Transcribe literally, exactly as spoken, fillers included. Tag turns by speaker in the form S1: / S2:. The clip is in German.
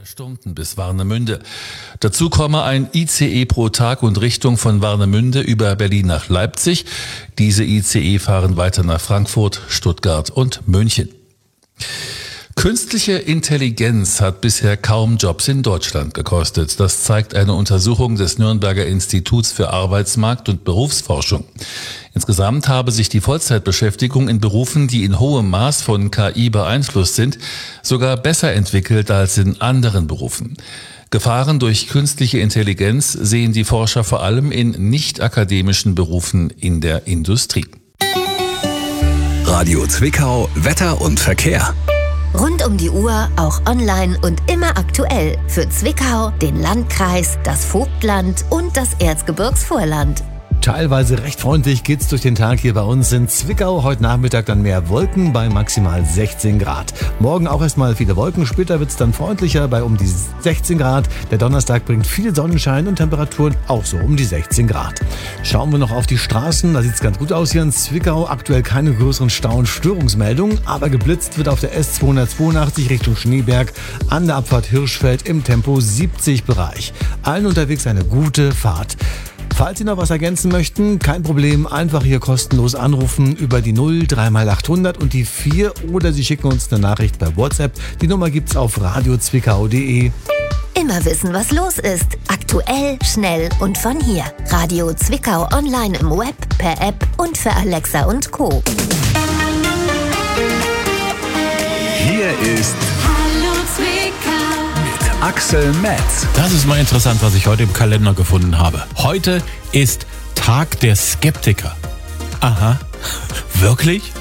S1: Stunden bis Warnemünde. Dazu komme ein I C E pro Tag und Richtung von Warnemünde über Berlin nach Leipzig. Diese I C E fahren weiter nach Frankfurt, Stuttgart und München. Künstliche Intelligenz hat bisher kaum Jobs in Deutschland gekostet. Das zeigt eine Untersuchung des Nürnberger Instituts für Arbeitsmarkt- und Berufsforschung. Insgesamt habe sich die Vollzeitbeschäftigung in Berufen, die in hohem Maß von K I beeinflusst sind, sogar besser entwickelt als in anderen Berufen. Gefahren durch künstliche Intelligenz sehen die Forscher vor allem in nicht-akademischen Berufen in der Industrie.
S2: Radio Zwickau, Wetter und Verkehr.
S3: Rund um die Uhr, auch online und immer aktuell. Für Zwickau, den Landkreis, das Vogtland und das Erzgebirgsvorland.
S4: Teilweise recht freundlich geht's durch den Tag hier bei uns in Zwickau. Heute Nachmittag dann mehr Wolken bei maximal sechzehn Grad. Morgen auch erstmal viele Wolken, später wird's dann freundlicher bei um die sechzehn Grad. Der Donnerstag bringt viel Sonnenschein und Temperaturen auch so um die sechzehn Grad. Schauen wir noch auf die Straßen, da sieht's ganz gut aus hier in Zwickau. Aktuell keine größeren Stau- und Störungsmeldungen, aber geblitzt wird auf der S zweihundertzweiundachtzig Richtung Schneeberg an der Abfahrt Hirschfeld im Tempo siebzig Bereich. Allen unterwegs eine gute Fahrt. Falls Sie noch was ergänzen möchten, kein Problem, einfach hier kostenlos anrufen über die null drei mal achthundert und die vier oder Sie schicken uns eine Nachricht per WhatsApp. Die Nummer gibt's auf radio zwickau punkt de.
S3: Immer wissen, was los ist. Aktuell, schnell und von hier. Radio Zwickau online im Web, per App und für Alexa und Co.
S2: Hier ist
S5: Hallo Zwickau.
S2: Axel Metz.
S6: Das ist mal interessant, was ich heute im Kalender gefunden habe. Heute ist Tag der Skeptiker. Aha, wirklich?